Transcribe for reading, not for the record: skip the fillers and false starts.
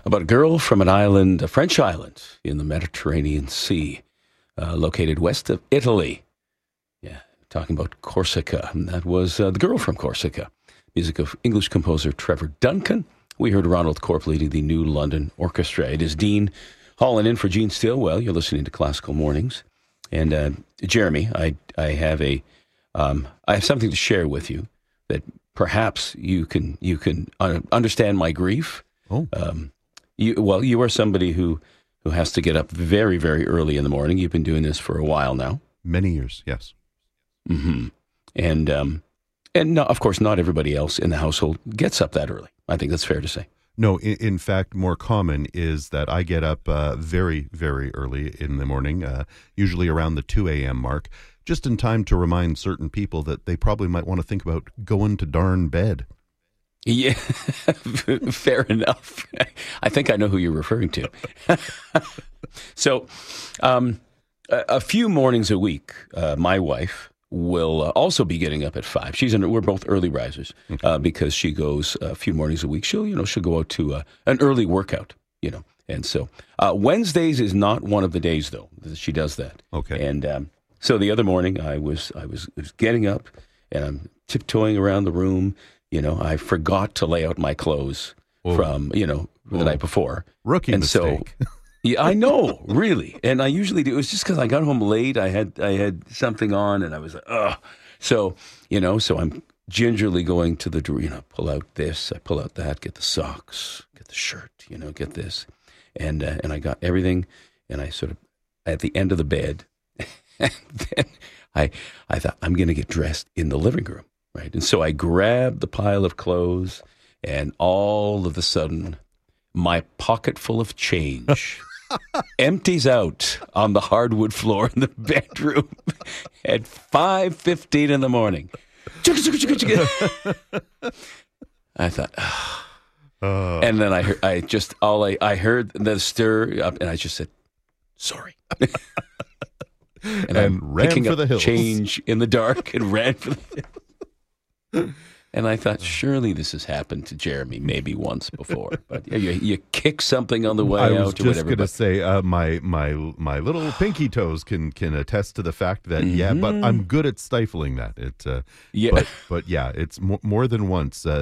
about a girl from an island, a French island in the Mediterranean Sea, located west of Italy. Yeah, talking about Corsica. And that was The Girl from Corsica, music of English composer Trevor Duncan. We heard Ronald Corp leading the New London Orchestra. It is Dean Holland in for Gene Stillwell. You're listening to Classical Mornings. And Jeremy, I have something to share with you that perhaps you can understand my grief. Oh, you are somebody who has to get up very, very early in the morning. You've been doing this for a while now. many years, yes. Mm-hmm. And no, of course, not everybody else in the household gets up that early. I think that's fair to say. No, in fact, more common is that I get up very, very early in the morning, usually around the 2 a.m. mark, just in time to remind certain people that they probably might want to think about going to darn bed. Yeah, fair enough. I think I know who you're referring to. So, a few mornings a week, my wife will also be getting up at 5. We're both early risers because she goes a few mornings a week. She'll go out to an early workout, and so Wednesdays is not one of the days though that she does that. Okay. And so the other morning I was getting up and I'm tiptoeing around the room. I forgot to lay out my clothes from the night before. Rookie mistake. So, yeah, I know, really. And I usually do. It was just because I got home late. I had something on, and I was like, ugh. So, so I'm gingerly going to the drawer, pull out this, I pull out that, get the socks, get the shirt, get this. And I got everything, and I sort of, at the end of the bed, and then I thought, I'm going to get dressed in the living room, right? And so I grabbed the pile of clothes, and all of a sudden, my pocket full of change empties out on the hardwood floor in the bedroom at 5:15 in the morning. I thought, and then I heard the stir up, and I just said, sorry. and I'm ran picking for up the hills. change in the dark and ran for the hills. And I thought, surely this has happened to Jeremy maybe once before. But you kick something on the way out or whatever. I was just going to say, my little pinky toes can attest to the fact that, but I'm good at stifling that. But yeah, it's more than once.